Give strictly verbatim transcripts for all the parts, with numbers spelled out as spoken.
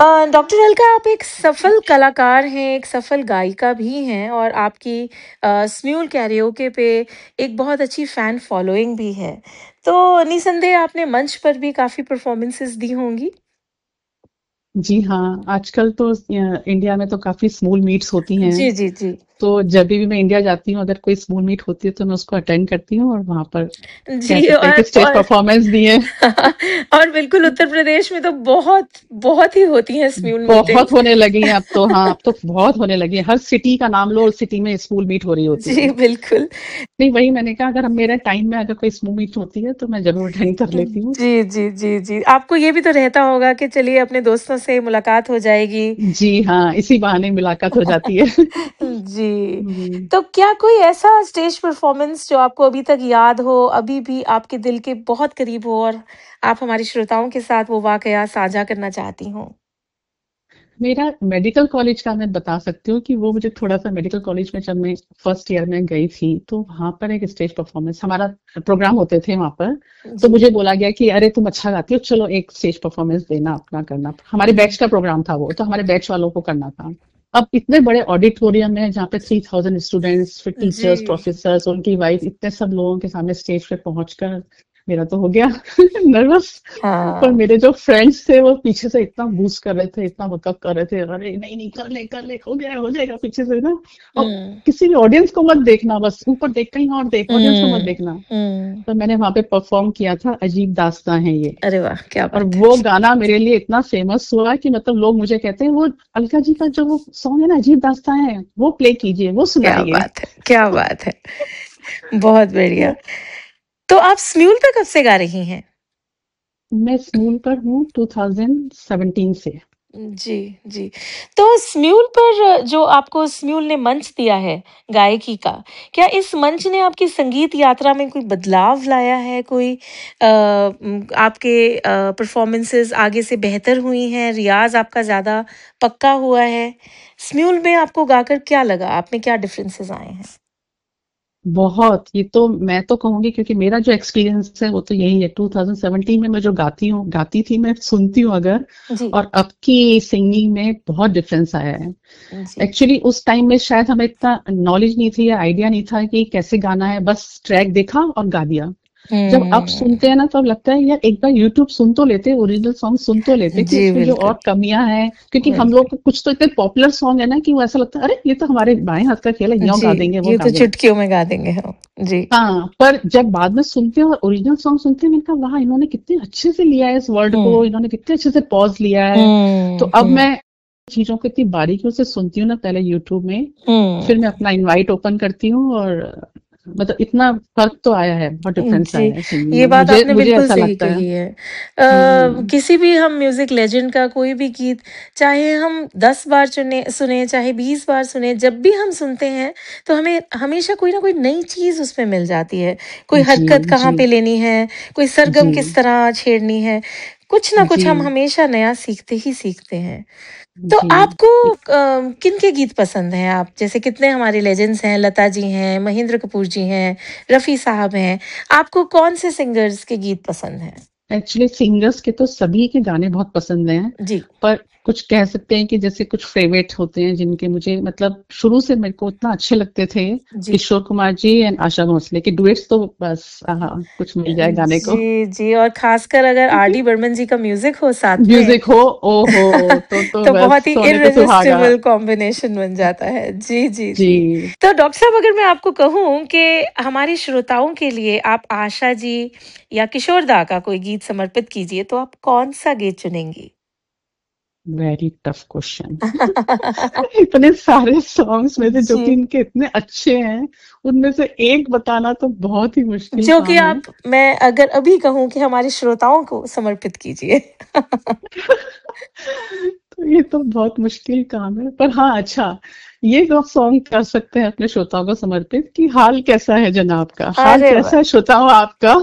अ, doctor Alka आप एक सफल कलाकार हैं, एक सफल गायिका भी हैं और आपकी अ, स्म्यूल कैरियोके पे एक बहुत अच्छी फ़ैन फ़ॉलोइंग भी है। तो निसंदेह आपने मंच पर भी काफ़ी परफ़ॉर्मेंसेज़ दी होंगी? जी हाँ, आजकल तो अ, इंडिया में तो काफ़ी स्मॉल मीट्स होती हैं, जी, जी, जी। तो जब भी मैं इंडिया जाती हूँ, अगर कोई स्मॉल मीट होती है, तो मैं उसको अटेंड करती हूँ और वहाँ पर कह जी सकते हैं और कि स्टेज और परफॉर्मेंस दी है। और बिल्कुल उत्तर प्रदेश में तो बहुत, बहुत ही होती हैं स्म्यूल बहुत मीटिंग्स। होने लगी हैं अब तो, हाँ, अब तो बहुत होने लगी है। हर सिटी का नाम लो और सिटी में स्मॉल मीट हो रही होती जी, है। बिल्कुल। नहीं, वही मैंने कहा अगर हम मेरे टाइम में अगर कोई स्मॉल मीट होती है, तो मैं ज़रूर अटेंड कर लेती हूँ। जी, जी, जी, जी। आपको ये भी तो रहता होगा कि चलिए अपने दोस्तों से मुलाकात हो जाएगी। जी हाँ, इसी बहाने मुलाकात हो जाती है। जी। हुँ। तो क्या कोई ऐसा स्टेज परफ़ॉर्मेंस जो आपको अभी तक याद हो, अभी भी आपके दिल के बहुत करीब हो और आप हमारे श्रोताओं के साथ वो वाक़या साझा करना चाहती हों? मेरा मेडिकल कॉलेज का मैं बता सकती हूँ कि वो मुझे थोड़ा-सा मेडिकल कॉलेज में जब मैं फर्स्ट ईयर में गई थी, तो वहाँ पर एक स्टेज परफॉर्मेंस हमारा प्रोग्राम होते थे वहाँ पर, तो जी। मुझे बोला गया कि अरे तुम अच्छा गाती हो, चलो एक स्टेज परफॉर्मेंस देना, अपना करना। हमारे बैच हुँ। का प्रोग्राम था वो, तो हमारे बैच वालों को करना था। अब इतने बड़े ऑडिटोरियम में जहाँ पे थ्री थाउज़ेंड स्टूडेंट्स, फिर जी। टीचर्स, प्रोफेसर्स, उनकी वाइफ, इतने सब लोगों के सामने स्टेज पे पहुँचकर मेरा तो हो गया नर्वस। पर हाँ। मेरे जो फ्रेंड्स थे वो पीछे से इतना बूस्ट कर रहे थे, इतना बकअप कर रहे थे, अरे नहीं नहीं कर ले कर ले, हो गया हो जाएगा पीछे से ना। और हुँ। किसी भी ऑडियंस को मत देखना, बस ऊपर देख, कहीं और देख, ऑडियंस को मत हुँ, देखना। हुँ। तो मैंने वहां पे परफॉर्म किया था, अजीब दास्तां है ये। अरे वाह! क्या और बात है। वो गाना मेरे लिए इतना फेमस हुआ कि मतलब लोग मुझे कहते हैं वो अलका जी का जो वो सॉन्ग है ना, अजीब दास्तां है, वो प्ले कीजिए, वो क्या सुनाइए। बात है, क्या बात है। बहुत बढ़िया। तो आप स्म्यूल पे कब से गा रही हैं? मैं स्कूल पर हूँ टू थाउज़ेंड सेवेंटीन से। जी, जी। तो स्म्यूल पर जो आपको स्म्यूल ने मंच दिया है गायकी का, क्या इस मंच ने आपकी संगीत यात्रा में कोई बदलाव लाया है? कोई अ, उम, आपके अ, परफ़ॉर्मेंसेज़ आगे से बेहतर हुई हैं, रियाज़ आपका ज़्यादा पक्का हुआ है? स्म्यूल में आपको गाकर क्या लगा? आप में क्या डिफरेंसेज़ आए हैं? बहुत, ये तो मैं तो कहूँगी क्योंकि मेरा जो एक्सपीरियंस है वो तो यही है। टू थाउज़ेंड सेवेंटीन में मैं जो गाती हूँ गाती थी, मैं सुनती हूँ अगर, जी, और अब की सिंगिंग में बहुत डिफरेंस आया है। जी। एक्चुअली उस टाइम में शायद हमें इतना नॉलेज नहीं थी या आइडिया नहीं था कि कैसे गाना है, बस ट्रैक देखा और गा दिया। जब अब हुँ। सुनते हैं ना, तो अब लगता है यार एक बार यूट्यूब सुन तो लेते, ओरिजिनल सॉन्ग सुन तो लेते कि जी, उसमें जो बिल्कुल, और कमियां हैं, क्योंकि हम बिल्कुल। लोग को कुछ तो इतने पॉपुलर सॉन्ग है ना कि वो ऐसा लगता है अरे ये तो हमारे बाएं हाथ का खेल है, यो जी, गा देंगे वो ये गा तो देंगे। चुटकियों में गा देंगे हम। जी। हाँ, पर जब बाद में सुनते हैं और ओरिजिनल सॉन्ग सुनते हैं, मैंने कहा वाह, इन्होंने कितने अच्छे से लिया है इस वर्ड को, हुँ, इन्होंने कितने अच्छे से पॉज लिया है। तो हुँ, अब हुँ, मैं चीजों को इतनी बारीकियों से सुनती हूँ ना, पहले यूट्यूब में, फिर मैं हुँ। अपना इनवाइट ओपन करती हूँ, और मतलब इतना फर्क तो आया है, बहुत डिफरेंस जी, आया है सिंगिंग ये में, बात मुझे आपने मुझे बिल्कुल ऐसा सही लगता है। कही है। अ, हम्म। किसी भी हम म्यूज़िक लेजेंड का कोई भी गीत, चाहे हम दस बार चुने सुने, चाहे बीस बार सुने, जब भी हम सुनते हैं, तो हमें हमेशा कोई ना कोई नई चीज़ उसमें मिल जाती है। कोई जी हरकत कहाँ जी पे लेनी है, कोई जी सरगम किस तरह छेड़नी है, कुछ ना कुछ हम जी हमेशा नया सीखते ही सीखते हैं। तो जी। आपको अ, किनके गीत पसंद हैं आप? जैसे कितने हमारे लेजेंड्स हैं, लता जी हैं, महेंद्र कपूर जी हैं, रफ़ी साहब हैं। आपको कौन से सिंगर्स के गीत पसंद हैं? एक्चुअली सिंगर्स के तो सभी के गाने बहुत पसंद हैं, जी, पर कुछ कह सकते हैं कि जैसे कुछ फेवरेट होते हैं जिनके मुझे मतलब शुरू से मेरे को इतना अच्छे लगते थे, जी। किशोर कुमार जी एंड आशा भोसले के डुएट्स तो बस, हाँ, कुछ अ, मिल जाए गाने को। जी, जी और ख़ासकर अगर आर डी बर्मन जी का म्यूज़िक हो साथ में, म्यूजिक हो, ओहो, तो तो तो बस बहुत ही सोने पे सुहागा। इर्रेसिस्टिबल कॉम्बिनेशन बन जाता है। जी, जी, जी। जी। तो डॉक्टर साहब अगर मैं आपको कहूँ कि हमारे श्रोताओं के लिए आप आशा जी या किशोर दा का कोई गीत समर्पित कीजिए, तो आप कौन-सा गीत चुनेंगी? Very tough question. इतने सारे सॉन्ग्स में से जो कि जी, इनके इतने अच्छे हैं, उनमें से एक बताना तो बहुत ही मुश्किल जो कि काम है। आप मैं अगर अभी कहूँ कि हमारे श्रोताओं को समर्पित कीजिए। तो ये तो बहुत मुश्किल काम है, पर हाँ, अच्छा, ये तो सॉन्ग कर सकते हैं अपने श्रोताओं को समर्पित कि हाल कैसा है जनाब का, हाल अरे कैसा वाह! है श्रोताओं आपका।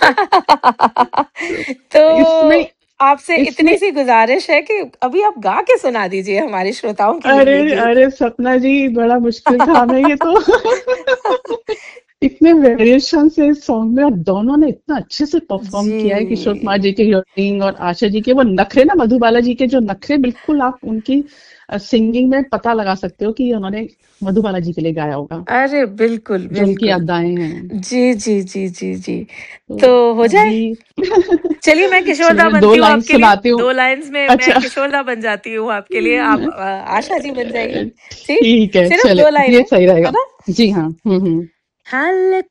तो इसमें आपसे इसमें इतनी सी गुज़ारिश है कि अभी आप गा के सुना दीजिए हमारे श्रोताओं के लिए अरे ये गीत। अरे सपना जी, बड़ा मुश्किल काम है ये तो। इतने वेरिएशन से इस सॉन्ग में, और दोनों ने इतना अच्छे से परफॉर्म किया है, किशोर कुमार जी। जी के हियरिंग और आशा जी के वो नखरे ना, मधुबाला जी के जो नखरे, बिल्कुल आप उनकी सिंगिंग में पता लगा सकते हो कि ये उन्होंने मधुबाला जी के लिए गाया होगा, अरे बिल्कुल, जो उनकी बिल्कुल। अदाएं हैं। जी, जी, जी, जी, जी। तो तो हो जाए? अभी चलिए मैं किशोरदा चलिए मैं दो बनती हूँ लाइन आपके लिए, सुनाती हूँ। दो लाइन्स में मैं अच्छा। किशोरदा बन जाती हूँ आपके लिए, आप अ, आशा जी बन जाइए। ठीक? ठीक है, सिर्फ चले दो ये लाइनें, सही है रहेगा। ना? जी हाँ। हम्म हम्म। हाल